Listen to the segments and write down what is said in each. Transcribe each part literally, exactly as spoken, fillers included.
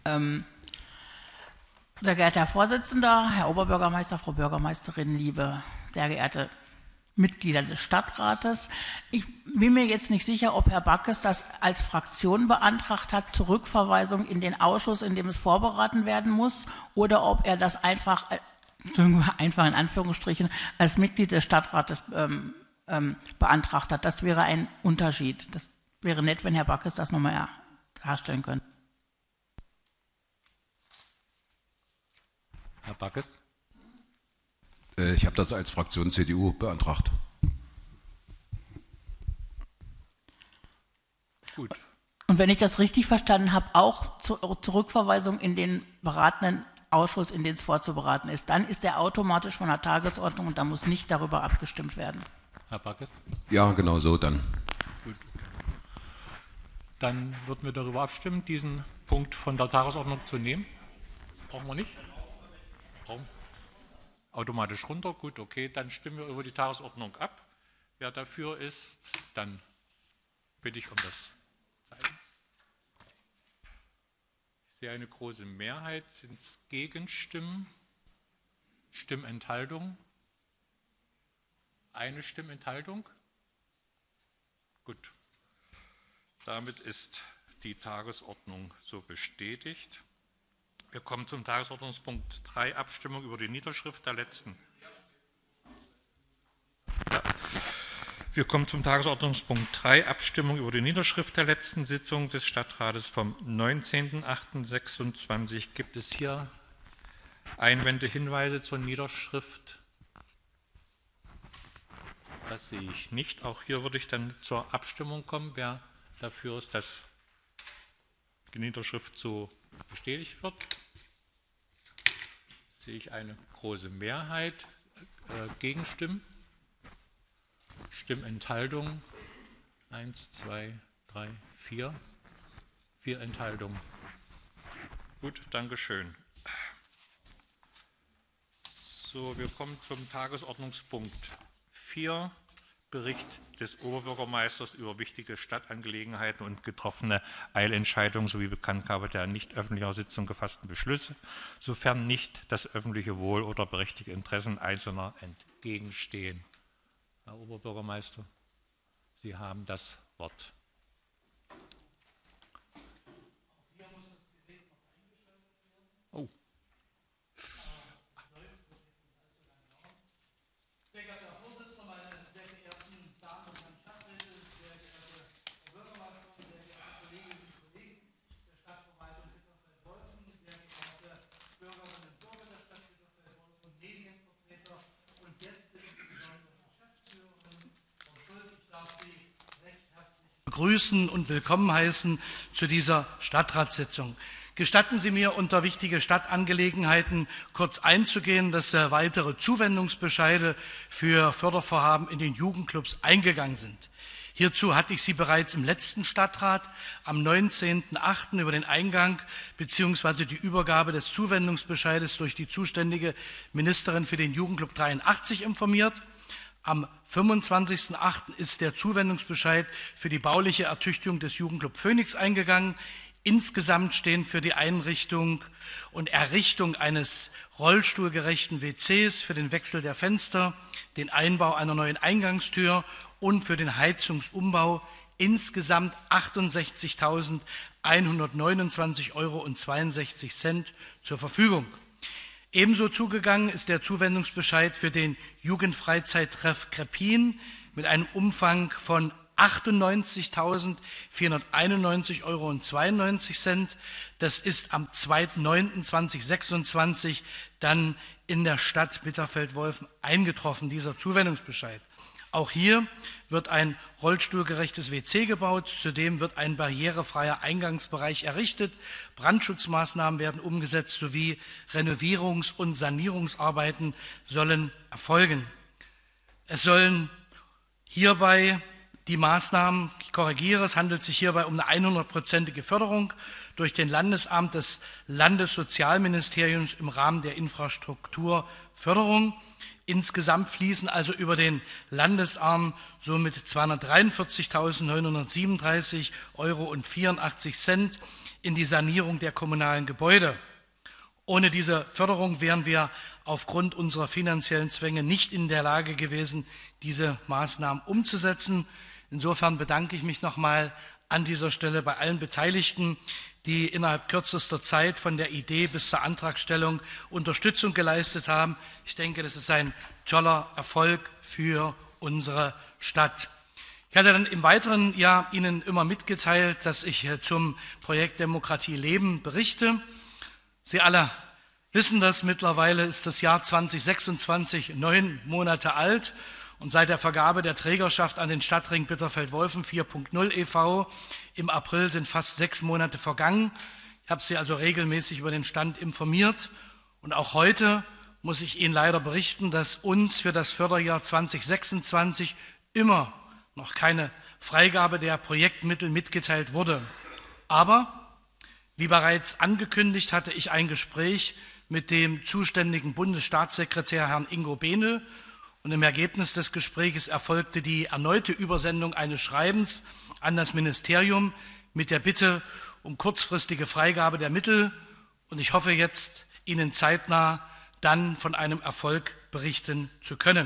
Ähm, sehr geehrter Herr Vorsitzender, Herr Oberbürgermeister, Frau Bürgermeisterin, liebe sehr geehrte Mitglieder des Stadtrates. Ich bin mir jetzt nicht sicher, ob Herr Backes das als Fraktion beantragt hat, zur Rückverweisung in den Ausschuss, in dem es vorberaten werden muss, oder ob er das einfach, einfach in Anführungsstrichen, als Mitglied des Stadtrates ähm, ähm, beantragt hat. Das wäre ein Unterschied. Das wäre nett, wenn Herr Backes das nochmal darstellen könnte. Herr Backes? Ich habe das als Fraktion C D U beantragt. Gut. Und wenn ich das richtig verstanden habe, auch zur Rückverweisung in den beratenden Ausschuss, in den es vorzuberaten ist, dann ist der automatisch von der Tagesordnung und da muss nicht darüber abgestimmt werden. Herr Backes? Ja, genau so dann. Gut. Dann würden wir darüber abstimmen, diesen Punkt von der Tagesordnung zu nehmen. Brauchen wir nicht? Brauchen automatisch runter. Gut, okay, dann stimmen wir über die Tagesordnung ab. Wer dafür ist, dann bitte ich um das Zeichen. Ich sehe eine große Mehrheit. Sind es Gegenstimmen? Stimmenthaltung? Eine Stimmenthaltung? Gut. Damit ist die Tagesordnung so bestätigt. Wir kommen zum Tagesordnungspunkt drei, Abstimmung über die Niederschrift der letzten. Ja. Wir kommen zum Tagesordnungspunkt drei, Abstimmung über die Niederschrift der letzten Sitzung des Stadtrates vom neunzehnten achten sechsundzwanzig. Gibt es hier Einwände, Hinweise zur Niederschrift? Das sehe ich nicht. Auch hier würde ich dann zur Abstimmung kommen. Wer dafür ist, dass die Niederschrift so bestätigt wird? Sehe ich eine große Mehrheit. Äh, Gegenstimmen? Stimmenthaltung? Eins, zwei, drei, vier. Vier Enthaltungen. Gut, Dankeschön. So, wir kommen zum Tagesordnungspunkt vier. Bericht des Oberbürgermeisters über wichtige Stadtangelegenheiten und getroffene Eilentscheidungen sowie Bekanntgabe der nicht öffentlicher Sitzung gefassten Beschlüsse, sofern nicht das öffentliche Wohl oder berechtigte Interessen Einzelner entgegenstehen. Herr Oberbürgermeister, Sie haben das Wort. Oh. Begrüßen und willkommen heißen zu dieser Stadtratssitzung. Gestatten Sie mir, unter wichtige Stadtangelegenheiten kurz einzugehen, dass äh, weitere Zuwendungsbescheide für Fördervorhaben in den Jugendclubs eingegangen sind. Hierzu hatte ich Sie bereits im letzten Stadtrat am neunzehnten achten über den Eingang bzw. die Übergabe des Zuwendungsbescheides durch die zuständige Ministerin für den Jugendclub dreiundachtzig informiert. Am fünfundzwanzigsten achten ist der Zuwendungsbescheid für die bauliche Ertüchtigung des Jugendclub Phoenix eingegangen. Insgesamt stehen für die Einrichtung und Errichtung eines rollstuhlgerechten W Cs, für den Wechsel der Fenster, den Einbau einer neuen Eingangstür und für den Heizungsumbau insgesamt achtundsechzigtausendeinhundertneunundzwanzig Euro und zweiundsechzig Cent zur Verfügung. Ebenso zugegangen ist der Zuwendungsbescheid für den Jugendfreizeittreff Krepin mit einem Umfang von achtundneunzigtausendvierhunderteinundneunzig Euro und zweiundneunzig Cent. Das ist am zweiten neunten zweitausendsechsundzwanzig dann in der Stadt Bitterfeld-Wolfen eingetroffen, dieser Zuwendungsbescheid. Auch hier wird ein rollstuhlgerechtes W C gebaut, zudem wird ein barrierefreier Eingangsbereich errichtet, Brandschutzmaßnahmen werden umgesetzt sowie Renovierungs- und Sanierungsarbeiten sollen erfolgen. Es sollen hierbei die Maßnahmen, ich korrigiere, es handelt sich hierbei um eine hundertprozentige Förderung durch den Landesamt des Landessozialministeriums im Rahmen der Infrastrukturförderung. Insgesamt fließen also über den Landesarm somit zweihundertdreiundvierzigtausendneunhundertsiebenunddreißig Euro und vierundachtzig Cent in die Sanierung der kommunalen Gebäude. Ohne diese Förderung wären wir aufgrund unserer finanziellen Zwänge nicht in der Lage gewesen, diese Maßnahmen umzusetzen. Insofern bedanke ich mich nochmal an dieser Stelle bei allen Beteiligten, die innerhalb kürzester Zeit von der Idee bis zur Antragstellung Unterstützung geleistet haben. Ich denke, das ist ein toller Erfolg für unsere Stadt. Ich hatte dann im weiteren Jahr Ihnen immer mitgeteilt, dass ich zum Projekt Demokratie leben berichte. Sie alle wissen das, mittlerweile ist das Jahr zweitausendsechsundzwanzig neun Monate alt. Und seit der Vergabe der Trägerschaft an den Stadtring Bitterfeld-Wolfen vier Punkt null e V im April sind fast sechs Monate vergangen. Ich habe Sie also regelmäßig über den Stand informiert. Und auch heute muss ich Ihnen leider berichten, dass uns für das Förderjahr zweitausendsechsundzwanzig immer noch keine Freigabe der Projektmittel mitgeteilt wurde. Aber, wie bereits angekündigt, hatte ich ein Gespräch mit dem zuständigen Bundesstaatssekretär Herrn Ingo Behnel. Und im Ergebnis des Gesprächs erfolgte die erneute Übersendung eines Schreibens an das Ministerium mit der Bitte um kurzfristige Freigabe der Mittel. Und ich hoffe jetzt, Ihnen zeitnah dann von einem Erfolg berichten zu können.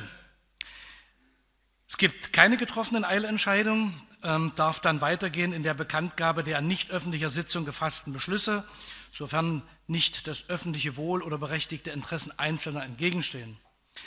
Es gibt keine getroffenen Eilentscheidungen, ähm, darf dann weitergehen in der Bekanntgabe der an nicht öffentlicher Sitzung gefassten Beschlüsse, sofern nicht das öffentliche Wohl oder berechtigte Interessen Einzelner entgegenstehen.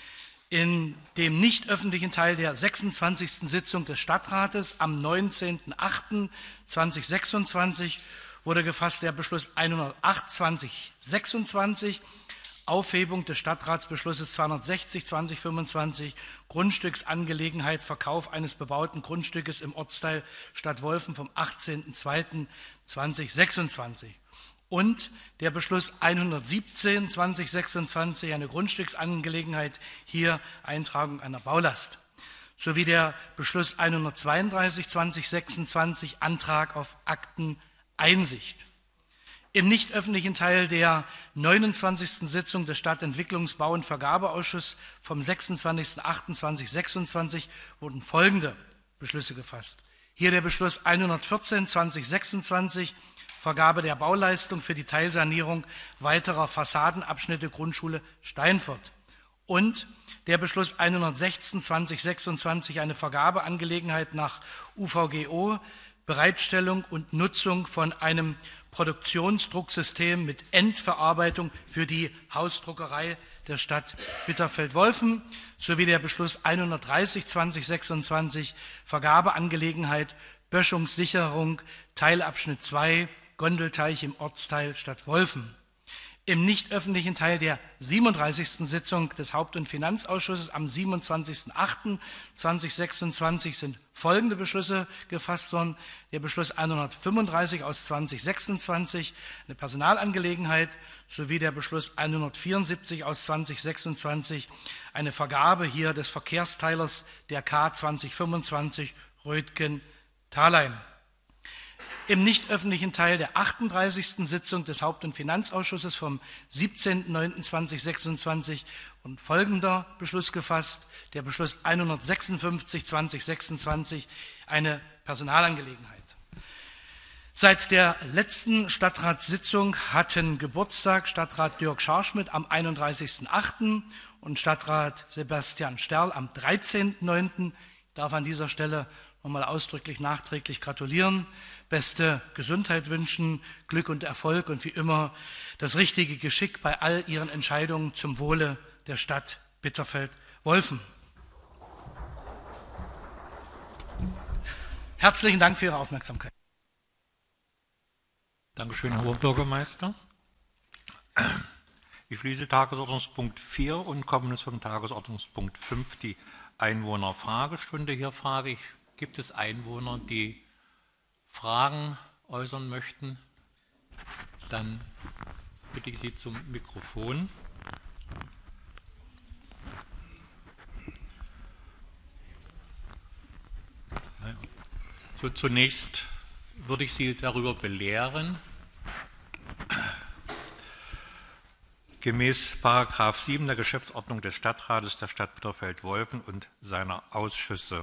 In dem nicht öffentlichen Teil der sechsundzwanzigsten Sitzung des Stadtrates am neunzehnten achten zweitausendsechsundzwanzig wurde gefasst der Beschluss hundertacht zweitausendsechsundzwanzig, Aufhebung des Stadtratsbeschlusses zweihundertsechzig zweitausendfünfundzwanzig, Grundstücksangelegenheit, Verkauf eines bebauten Grundstückes im Ortsteil Stadtwolfen vom achtzehnten zweiten zweitausendsechsundzwanzig. Und der Beschluss hundertsiebzehn zweitausendsechsundzwanzig, eine Grundstücksangelegenheit, hier Eintragung einer Baulast. Sowie der Beschluss hundertzweiunddreißig zweitausendsechsundzwanzig, Antrag auf Akteneinsicht. Im nicht öffentlichen Teil der neunundzwanzigsten Sitzung des Stadtentwicklungs-, Bau- und Vergabeausschusses vom sechsundzwanzigsten achten zweitausendsechsundzwanzig wurden folgende Beschlüsse gefasst. Hier der Beschluss hundertvierzehn zweitausendsechsundzwanzig, Vergabe der Bauleistung für die Teilsanierung weiterer Fassadenabschnitte Grundschule Steinfurt. Und der Beschluss hundertsechzehn zweitausendsechsundzwanzig, eine Vergabeangelegenheit nach U V G O, Bereitstellung und Nutzung von einem Produktionsdrucksystem mit Endverarbeitung für die Hausdruckerei der Stadt Bitterfeld-Wolfen, sowie der Beschluss hundertdreißig zweitausendsechsundzwanzig, Vergabeangelegenheit Böschungssicherung, Teilabschnitt zwei, Gondelteich im Ortsteil Stadtwolfen. Im nicht öffentlichen Teil der siebenunddreißigsten Sitzung des Haupt- und Finanzausschusses am siebenundzwanzigsten achten zweitausendsechsundzwanzig sind folgende Beschlüsse gefasst worden. Der Beschluss hundertfünfunddreißig aus zweitausendsechsundzwanzig, eine Personalangelegenheit, sowie der Beschluss hundertvierundsiebzig aus zweitausendsechsundzwanzig, eine Vergabe hier des Verkehrsteilers der K zweitausendfünfundzwanzig Rötgen-Thalheim. Im nicht öffentlichen Teil der achtunddreißigsten Sitzung des Haupt- und Finanzausschusses vom siebzehnten neunten zweitausendsechsundzwanzig und folgender Beschluss gefasst, der Beschluss hundertsechsundfünfzig zweitausendsechsundzwanzig, eine Personalangelegenheit. Seit der letzten Stadtratssitzung hatten Geburtstag Stadtrat Dirk Scharschmidt am einunddreißigsten achten und Stadtrat Sebastian Sterl am dreizehnten neunten Ich darf an dieser Stelle nochmal ausdrücklich nachträglich gratulieren, beste Gesundheit wünschen, Glück und Erfolg und wie immer das richtige Geschick bei all Ihren Entscheidungen zum Wohle der Stadt Bitterfeld-Wolfen. Herzlichen Dank für Ihre Aufmerksamkeit. Dankeschön, Herr Oberbürgermeister. Ich schließe Tagesordnungspunkt vier und komme zum Tagesordnungspunkt fünf, die Einwohnerfragestunde. Hier frage ich, gibt es Einwohner, die Fragen äußern möchten? Dann bitte ich Sie zum Mikrofon. So, zunächst würde ich Sie darüber belehren, Gemäß Paragraph sieben der Geschäftsordnung des Stadtrates der Stadt Bitterfeld-Wolfen und seiner Ausschüsse.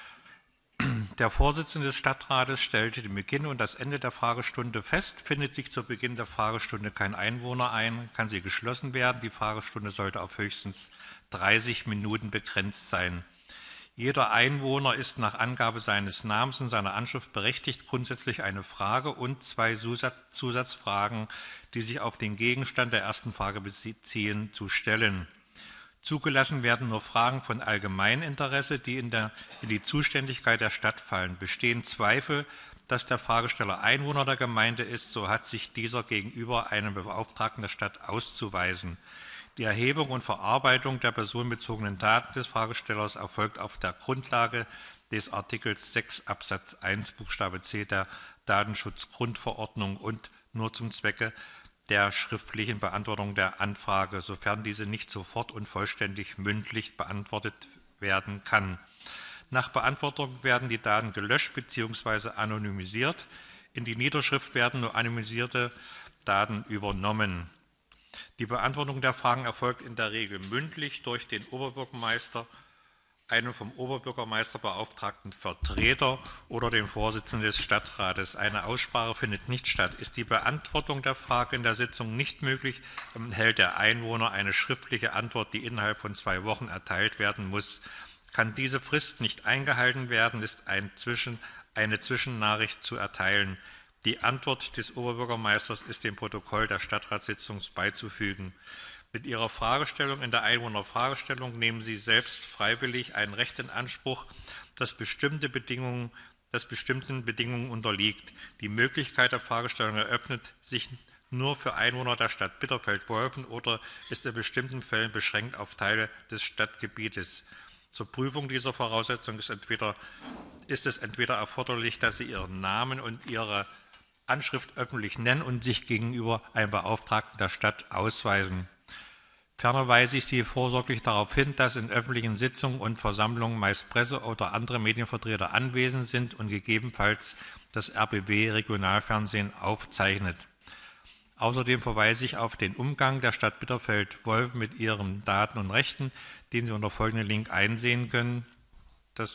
Der Vorsitzende des Stadtrates stellte den Beginn und das Ende der Fragestunde fest. Findet sich zu Beginn der Fragestunde kein Einwohner ein, kann sie geschlossen werden. Die Fragestunde sollte auf höchstens dreißig Minuten begrenzt sein. Jeder Einwohner ist nach Angabe seines Namens und seiner Anschrift berechtigt, grundsätzlich eine Frage und zwei Zusatzfragen, die sich auf den Gegenstand der ersten Frage beziehen, zu stellen. Zugelassen werden nur Fragen von allgemeinem Interesse, die in, der, in die Zuständigkeit der Stadt fallen. Bestehen Zweifel, dass der Fragesteller Einwohner der Gemeinde ist, so hat sich dieser gegenüber einem Beauftragten der Stadt auszuweisen. Die Erhebung und Verarbeitung der personenbezogenen Daten des Fragestellers erfolgt auf der Grundlage des Artikels sechs Absatz eins Buchstabe c der Datenschutzgrundverordnung und nur zum Zwecke der schriftlichen Beantwortung der Anfrage, sofern diese nicht sofort und vollständig mündlich beantwortet werden kann. Nach Beantwortung werden die Daten gelöscht bzw. anonymisiert. In die Niederschrift werden nur anonymisierte Daten übernommen. Die Beantwortung der Fragen erfolgt in der Regel mündlich durch den Oberbürgermeister, einen vom Oberbürgermeister beauftragten Vertreter oder den Vorsitzenden des Stadtrates. Eine Aussprache findet nicht statt. Ist die Beantwortung der Frage in der Sitzung nicht möglich, erhält der Einwohner eine schriftliche Antwort, die innerhalb von zwei Wochen erteilt werden muss. Kann diese Frist nicht eingehalten werden, ist ein Zwischen, eine Zwischennachricht zu erteilen. Die Antwort des Oberbürgermeisters ist dem Protokoll der Stadtratssitzung beizufügen. Mit Ihrer Fragestellung in der Einwohnerfragestellung nehmen Sie selbst freiwillig ein Recht in Anspruch, das bestimmte Bedingungen, das bestimmten Bedingungen unterliegt. Die Möglichkeit der Fragestellung eröffnet sich nur für Einwohner der Stadt Bitterfeld-Wolfen oder ist in bestimmten Fällen beschränkt auf Teile des Stadtgebietes. Zur Prüfung dieser Voraussetzung ist, entweder, ist es entweder erforderlich, dass Sie Ihren Namen und Ihre Anschrift öffentlich nennen und sich gegenüber einem Beauftragten der Stadt ausweisen. Ferner weise ich Sie vorsorglich darauf hin, dass in öffentlichen Sitzungen und Versammlungen meist Presse oder andere Medienvertreter anwesend sind und gegebenenfalls das R B B Regionalfernsehen aufzeichnet. Außerdem verweise ich auf den Umgang der Stadt Bitterfeld-Wolfen mit ihren Daten und Rechten, den Sie unter folgendem Link einsehen können. Das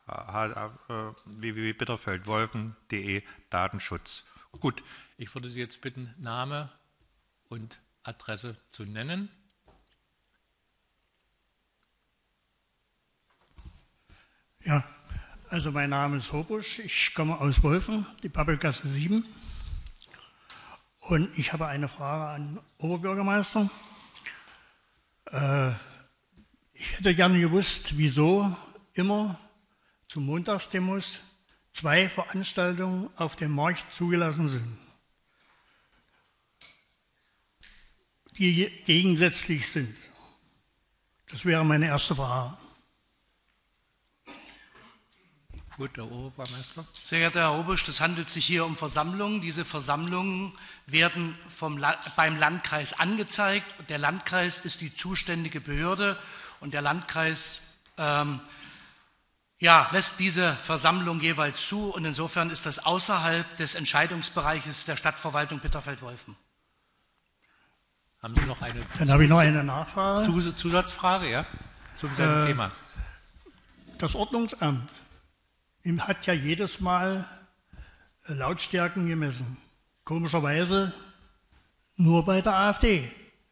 w w w punkt bitterfeldwolfen punkt de Datenschutz. Gut, ich würde Sie jetzt bitten, Name und Adresse zu nennen. Ja, also mein Name ist Hobusch, ich komme aus Wolfen, die Pappelgasse sieben. Und ich habe eine Frage an den Oberbürgermeister. Äh, ich hätte gerne gewusst, wieso immer zu Montagsdemos zwei Veranstaltungen auf dem Markt zugelassen sind, die gegensätzlich sind. Das wäre meine erste Frage. Gut, Herr Oberbürgermeister. Sehr geehrter Herr Hobusch, es handelt sich hier um Versammlungen. Diese Versammlungen werden vom La- beim Landkreis angezeigt. Der Landkreis ist die zuständige Behörde und der Landkreis ähm, ja, lässt diese Versammlung jeweils zu. Und insofern ist das außerhalb des Entscheidungsbereiches der Stadtverwaltung Bitterfeld-Wolfen. Haben Sie noch eine Dann habe ich noch eine Nachfrage. Zusatzfrage, ja, zum selben Äh, Thema? Das Ordnungsamt hat ja jedes Mal Lautstärken gemessen. Komischerweise nur bei der AfD.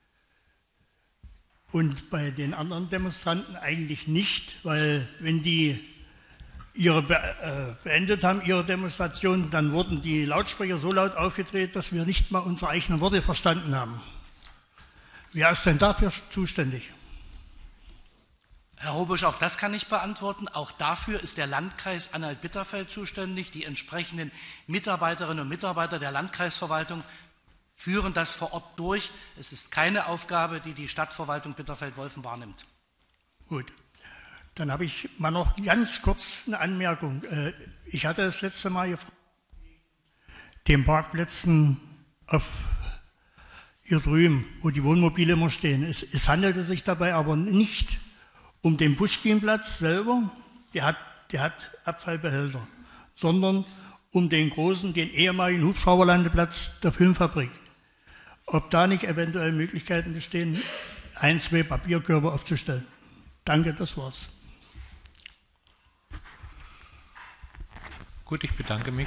Und bei den anderen Demonstranten eigentlich nicht, weil wenn die ihre be äh, beendet haben, ihre Demonstration, dann wurden die Lautsprecher so laut aufgedreht, dass wir nicht mal unsere eigenen Worte verstanden haben. Wer ist denn dafür zuständig? Herr Hobusch, auch das kann ich beantworten. Auch dafür ist der Landkreis Anhalt-Bitterfeld zuständig. Die entsprechenden Mitarbeiterinnen und Mitarbeiter der Landkreisverwaltung führen das vor Ort durch. Es ist keine Aufgabe, die die Stadtverwaltung Bitterfeld-Wolfen wahrnimmt. Gut, dann habe ich mal noch ganz kurz eine Anmerkung. Ich hatte das letzte Mal gefragt, den Parkplätzen auf hier drüben, wo die Wohnmobile immer stehen. Es, es handelte sich dabei aber nicht um den Puschkinplatz selber, der hat, der hat Abfallbehälter, sondern um den großen, den ehemaligen Hubschrauberlandeplatz der Filmfabrik. ob da nicht eventuell Möglichkeiten bestehen, ein, zwei Papierkörbe aufzustellen. Danke, das war's. Gut, ich bedanke mich.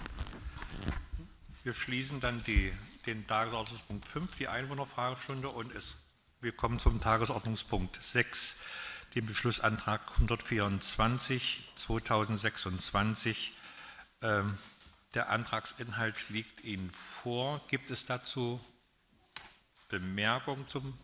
Wir schließen dann die, den Tagesordnungspunkt fünf, die Einwohnerfragestunde, und es, wir kommen zum Tagesordnungspunkt sechs, dem Beschlussantrag hundertvierundzwanzig zweitausendsechsundzwanzig. Ähm, der Antragsinhalt liegt Ihnen vor. Gibt es dazu Bemerkungen zum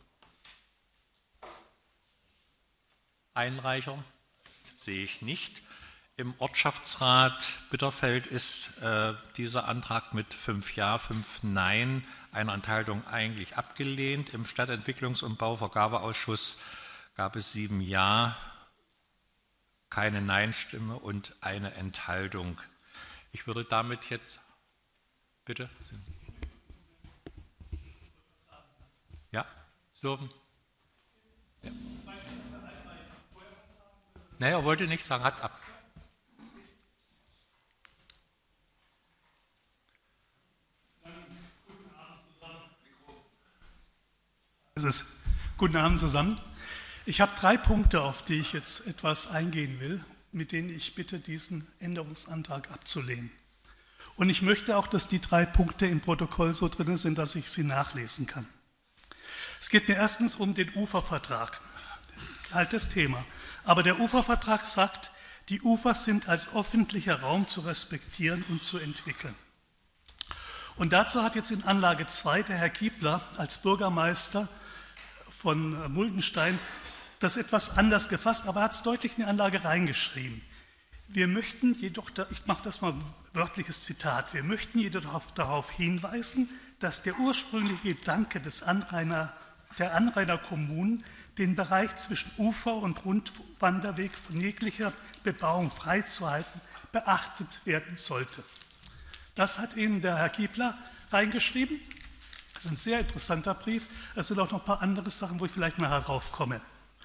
Einreicher? Sehe ich nicht. Im Ortschaftsrat Bitterfeld ist äh, dieser Antrag mit fünf Ja, fünf Nein, einer Enthaltung eigentlich abgelehnt. Im Stadtentwicklungs- und Bauvergabeausschuss gab es sieben Ja, keine Nein-Stimme und eine Enthaltung. Ich würde damit jetzt, bitte, ja, dürfen. Ja. Nee, er wollte nichts sagen, hat ab. Es ist, guten Abend zusammen. Ich habe drei Punkte, auf die ich jetzt etwas eingehen will, mit denen ich bitte, diesen Änderungsantrag abzulehnen. Und ich möchte auch, dass die drei Punkte im Protokoll so drin sind, dass ich sie nachlesen kann. Es geht mir erstens um den Ufervertrag. Altes Thema. Aber der Ufervertrag sagt, die Ufer sind als öffentlicher Raum zu respektieren und zu entwickeln. Und dazu hat jetzt in Anlage zwei der Herr Giebler als Bürgermeister von Muldenstein das etwas anders gefasst, aber er hat es deutlich in die Anlage reingeschrieben. Wir möchten jedoch, ich mache das mal wörtliches Zitat, wir möchten jedoch darauf hinweisen, dass der ursprüngliche Gedanke des Anrainer, der Anrainerkommunen, den Bereich zwischen Ufer und Rundwanderweg von jeglicher Bebauung freizuhalten, beachtet werden sollte. Das hat Ihnen der Herr Giebler reingeschrieben. Das ist ein sehr interessanter Brief. Es sind auch noch ein paar andere Sachen, wo ich vielleicht nachher drauf komme.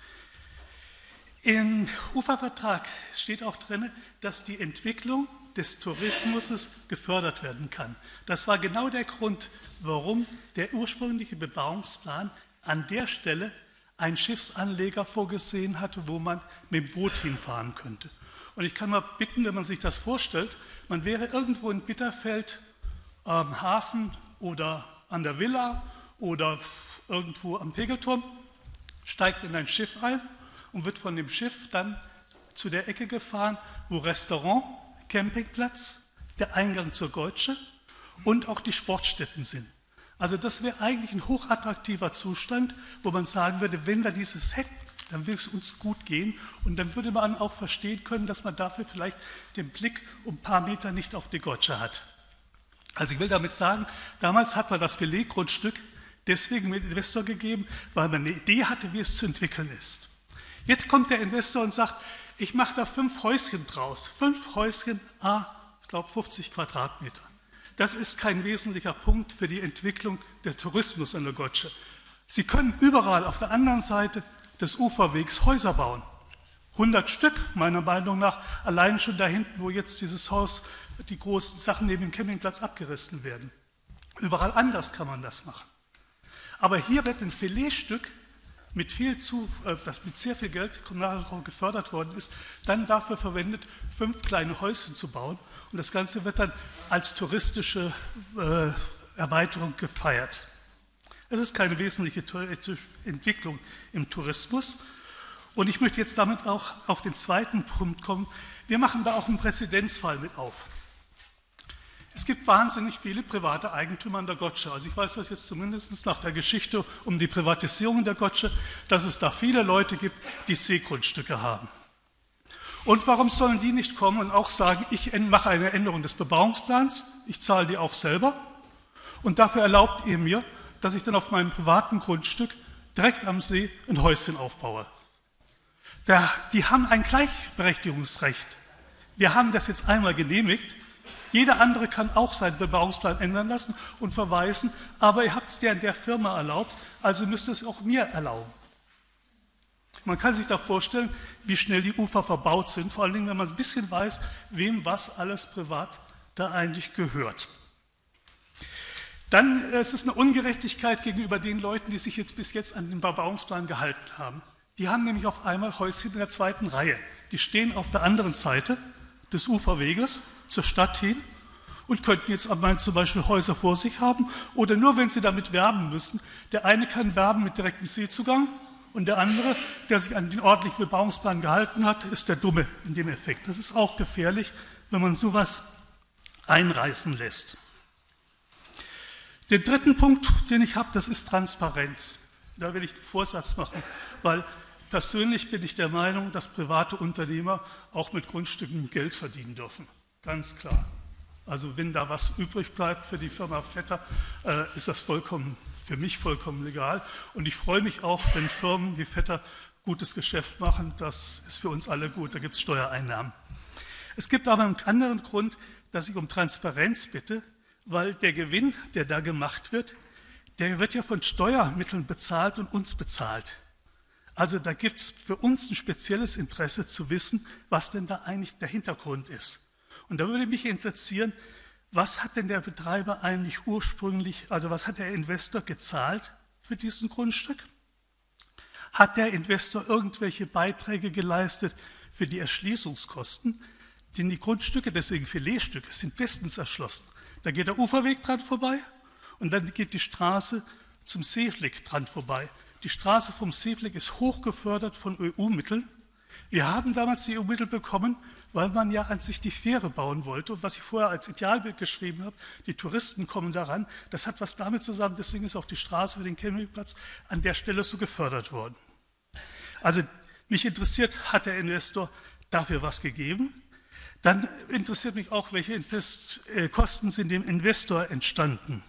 Im Ufervertrag steht auch drin, dass die Entwicklung des Tourismus gefördert werden kann. Das war genau der Grund, warum der ursprüngliche Bebauungsplan an der Stelle einen Schiffsanleger vorgesehen hatte, wo man mit dem Boot hinfahren könnte. Und ich kann mal bitten, wenn man sich das vorstellt, man wäre irgendwo in Bitterfeld am Hafen oder an der Villa oder irgendwo am Pegelturm, steigt in ein Schiff ein und wird von dem Schiff dann zu der Ecke gefahren, wo Restaurant, Campingplatz, der Eingang zur Geutsche und auch die Sportstätten sind. Also das wäre eigentlich ein hochattraktiver Zustand, wo man sagen würde, wenn wir dieses hätten, dann würde es uns gut gehen und dann würde man auch verstehen können, dass man dafür vielleicht den Blick um ein paar Meter nicht auf die Geutsche hat. Also ich will damit sagen, damals hat man das Beleggrundstück deswegen mit Investor gegeben, weil man eine Idee hatte, wie es zu entwickeln ist. Jetzt kommt der Investor und sagt, ich mache da fünf Häuschen draus. Fünf Häuschen, ah, ich glaube fünfzig Quadratmeter. Das ist kein wesentlicher Punkt für die Entwicklung des Tourismus an der Geutsche. Sie können überall auf der anderen Seite des Uferwegs Häuser bauen. hundert Stück, meiner Meinung nach, allein schon da hinten, wo jetzt dieses Haus, die großen Sachen neben dem Campingplatz abgerissen werden. Überall anders kann man das machen. Aber hier wird ein Filetstück, mit viel zu, das mit sehr viel Geld gefördert worden ist, dann dafür verwendet, fünf kleine Häuschen zu bauen. Und das Ganze wird dann als touristische äh, Erweiterung gefeiert. Es ist keine wesentliche Entwicklung im Tourismus. Und ich möchte jetzt damit auch auf den zweiten Punkt kommen. Wir machen da auch einen Präzedenzfall mit auf. Es gibt wahnsinnig viele private Eigentümer an der Geutsche. Also ich weiß das jetzt zumindest nach der Geschichte um die Privatisierung der Geutsche, dass es da viele Leute gibt, die Seegrundstücke haben. Und warum sollen die nicht kommen und auch sagen, ich mache eine Änderung des Bebauungsplans, ich zahle die auch selber und dafür erlaubt ihr mir, dass ich dann auf meinem privaten Grundstück direkt am See ein Häuschen aufbaue. Da, die haben ein Gleichberechtigungsrecht. Wir haben das jetzt einmal genehmigt. Jeder andere kann auch seinen Bebauungsplan ändern lassen und verweisen, aber ihr habt es der in der Firma erlaubt, also müsst ihr es auch mir erlauben. Man kann sich da vorstellen, wie schnell die Ufer verbaut sind, vor allen Dingen, wenn man ein bisschen weiß, wem was alles privat da eigentlich gehört. Dann äh, ist es eine Ungerechtigkeit gegenüber den Leuten, die sich jetzt bis jetzt an den Bebauungsplan gehalten haben. Die haben nämlich auf einmal Häuschen in der zweiten Reihe. Die stehen auf der anderen Seite des Uferweges zur Stadt hin und könnten jetzt einmal zum Beispiel Häuser vor sich haben oder nur, wenn sie damit werben müssen. Der eine kann werben mit direktem Seezugang und der andere, der sich an den ordentlichen Bebauungsplan gehalten hat, ist der Dumme in dem Effekt. Das ist auch gefährlich, wenn man sowas einreißen lässt. Den dritten Punkt, den ich habe, das ist Transparenz. Da will ich einen Vorsatz machen, weil persönlich bin ich der Meinung, dass private Unternehmer auch mit Grundstücken Geld verdienen dürfen. Ganz klar. Also wenn da was übrig bleibt für die Firma Vetter, äh, ist das vollkommen, für mich vollkommen legal. Und ich freue mich auch, wenn Firmen wie Vetter gutes Geschäft machen. Das ist für uns alle gut, da gibt es Steuereinnahmen. Es gibt aber einen anderen Grund, dass ich um Transparenz bitte, weil der Gewinn, der da gemacht wird, der wird ja von Steuermitteln bezahlt und uns bezahlt. Also da gibt es für uns ein spezielles Interesse zu wissen, was denn da eigentlich der Hintergrund ist. Und da würde mich interessieren, was hat denn der Betreiber eigentlich ursprünglich, also was hat der Investor gezahlt für diesen Grundstück? Hat der Investor irgendwelche Beiträge geleistet für die Erschließungskosten? Denn die Grundstücke, deswegen Filetstücke, sind bestens erschlossen. Da geht der Uferweg dran vorbei und dann geht die Straße zum Seefleck dran vorbei. Die Straße vom Seefleck ist hochgefördert von E U-Mitteln. Wir haben damals die E U-Mittel bekommen, weil man ja an sich die Fähre bauen wollte. Und was ich vorher als Idealbild geschrieben habe, die Touristen kommen daran, das hat was damit zusammen, deswegen ist auch die Straße für den Campingplatz an der Stelle so gefördert worden. Also mich interessiert, hat der Investor dafür was gegeben? Dann interessiert mich auch, welche Invest- äh, Kosten sind dem Investor entstanden.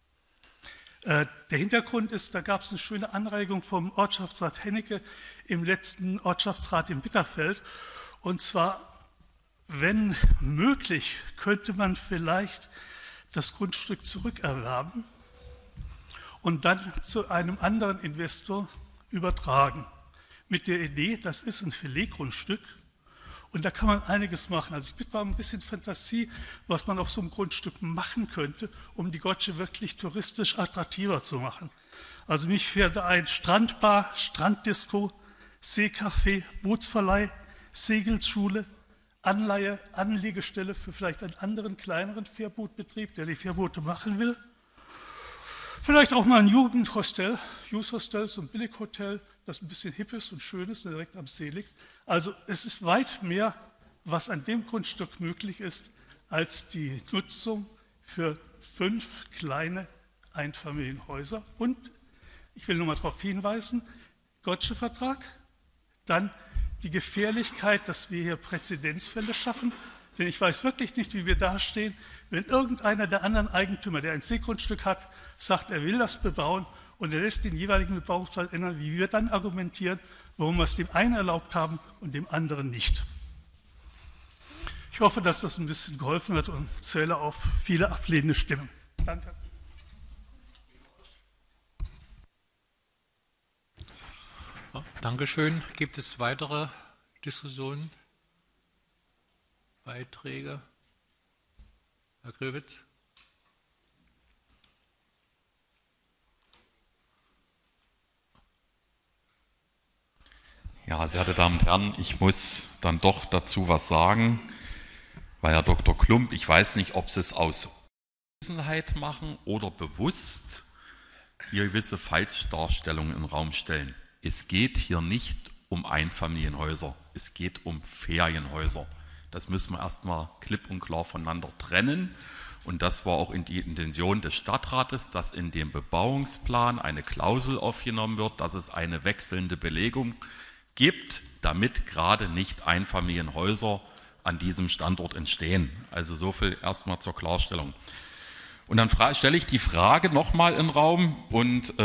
Äh, der Hintergrund ist, da gab es eine schöne Anregung vom Ortschaftsrat Hennecke im letzten Ortschaftsrat in Bitterfeld. Und zwar, wenn möglich, könnte man vielleicht das Grundstück zurückerwerben und dann zu einem anderen Investor übertragen. Mit der Idee, das ist ein Filetgrundstück. Und da kann man einiges machen. Also ich bitte mal ein bisschen Fantasie, was man auf so einem Grundstück machen könnte, um die Gotsche wirklich touristisch attraktiver zu machen. Also mich fährt ein Strandbar, Stranddisco, Seecafé, Bootsverleih, Segelschule, Anleihe, Anlegestelle für vielleicht einen anderen, kleineren Fährbootbetrieb, der die Fährboote machen will. Vielleicht auch mal ein Jugendhostel, Youth Hostel, so ein Billighotel, das ein bisschen hip ist und schön ist, direkt am See liegt. Also es ist weit mehr, was an dem Grundstück möglich ist, als die Nutzung für fünf kleine Einfamilienhäuser. Und ich will nur mal darauf hinweisen, Gotsche-Vertrag, dann die Gefährlichkeit, dass wir hier Präzedenzfälle schaffen. Denn ich weiß wirklich nicht, wie wir dastehen, wenn irgendeiner der anderen Eigentümer, der ein Seegrundstück hat, sagt, er will das bebauen und er lässt den jeweiligen Bebauungsplan ändern, wie wir dann argumentieren, warum wir es dem einen erlaubt haben und dem anderen nicht. Ich hoffe, dass das ein bisschen geholfen hat und zähle auf viele ablehnende Stimmen. Danke. Ja, Dankeschön. Gibt es weitere Diskussionen, Beiträge? Herr Gröwitz? Ja, sehr geehrte Damen und Herren, ich muss dann doch dazu was sagen, weil Herr Doktor Klump, ich weiß nicht, ob Sie es aus Unwissenheit machen oder bewusst hier gewisse Falschdarstellungen in den Raum stellen. Es geht hier nicht um Einfamilienhäuser, es geht um Ferienhäuser. Das müssen wir erstmal klipp und klar voneinander trennen. Und das war auch in die Intention des Stadtrates, dass in dem Bebauungsplan eine Klausel aufgenommen wird, dass es eine wechselnde Belegung gibt, damit gerade nicht Einfamilienhäuser an diesem Standort entstehen. Also so viel erstmal zur Klarstellung. Und dann stelle ich die Frage nochmal in den Raum und